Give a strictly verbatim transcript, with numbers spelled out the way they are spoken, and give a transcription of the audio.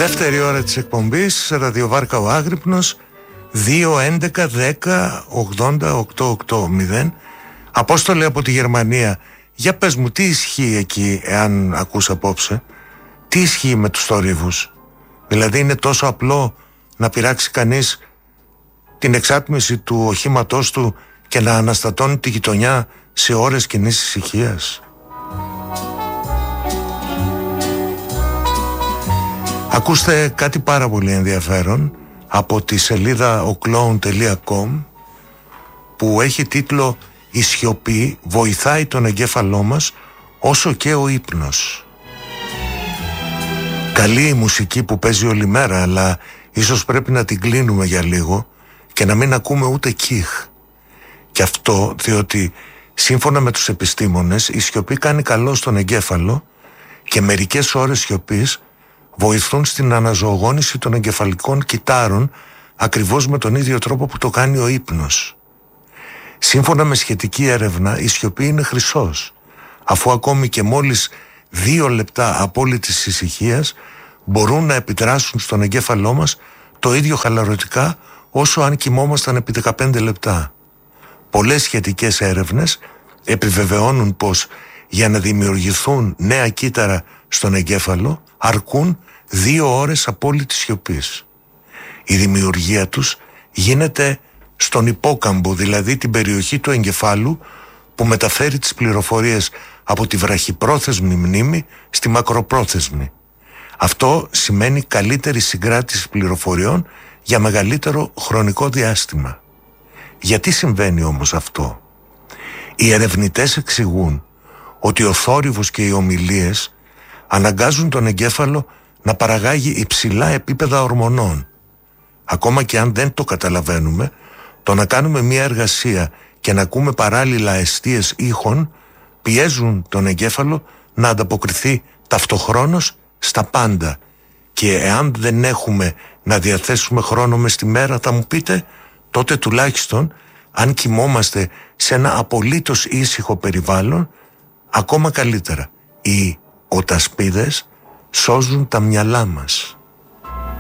Δεύτερη ώρα της εκπομπής, ραδιοβάρκα ο Άγρυπνος, δύο έντεκα δέκα ογδόντα οκτώ ογδόντα. Απόστολε από τη Γερμανία, για πες μου τι ισχύει εκεί, εάν ακούς απόψε, τι ισχύει με τους θόρυβους? Δηλαδή είναι τόσο απλό να πειράξει κανείς την εξάτμιση του οχήματός του και να αναστατώνει τη γειτονιά σε ώρες κοινής ησυχίας? Ακούστε κάτι πάρα πολύ ενδιαφέρον από τη σελίδα ο κλόουν τελεία κομ που έχει τίτλο «Η σιωπή βοηθάει τον εγκέφαλό μας όσο και ο ύπνος». Καλή η μουσική που παίζει όλη μέρα, αλλά ίσως πρέπει να την κλείνουμε για λίγο και να μην ακούμε ούτε κιχ. Και αυτό διότι σύμφωνα με τους επιστήμονες η σιωπή κάνει καλό στον εγκέφαλο και μερικές ώρες σιωπής βοηθούν στην αναζωογόνηση των εγκεφαλικών κυττάρων ακριβώς με τον ίδιο τρόπο που το κάνει ο ύπνος. Σύμφωνα με σχετική έρευνα η σιωπή είναι χρυσός, αφού ακόμη και μόλις δύο λεπτά απόλυτης ησυχίας μπορούν να επιδράσουν στον εγκέφαλό μας το ίδιο χαλαρωτικά όσο αν κοιμόμασταν επί δεκαπέντε λεπτά. Πολλές σχετικές έρευνες επιβεβαιώνουν πως για να δημιουργηθούν νέα κύτταρα στον εγκέφαλο αρκούν δύο ώρες απόλυτης σιωπής. Η δημιουργία τους γίνεται στον υπόκαμπο, δηλαδή την περιοχή του εγκεφάλου που μεταφέρει τις πληροφορίες από τη βραχυπρόθεσμη μνήμη στη μακροπρόθεσμη. Αυτό σημαίνει καλύτερη συγκράτηση πληροφοριών για μεγαλύτερο χρονικό διάστημα. Γιατί συμβαίνει όμως αυτό? Οι ερευνητές εξηγούν ότι ο θόρυβος και οι ομιλίες αναγκάζουν τον εγκέφαλο να παραγάγει υψηλά επίπεδα ορμονών. Ακόμα και αν δεν το καταλαβαίνουμε, το να κάνουμε μια εργασία και να ακούμε παράλληλα αιστείες ήχων πιέζουν τον εγκέφαλο να ανταποκριθεί ταυτοχρόνως στα πάντα. Και εάν δεν έχουμε να διαθέσουμε χρόνο μες τη μέρα, θα μου πείτε, τότε τουλάχιστον αν κοιμόμαστε σε ένα απολύτως ήσυχο περιβάλλον, ακόμα καλύτερα. Οι οτασπίδες σώζουν τα μυαλά μας.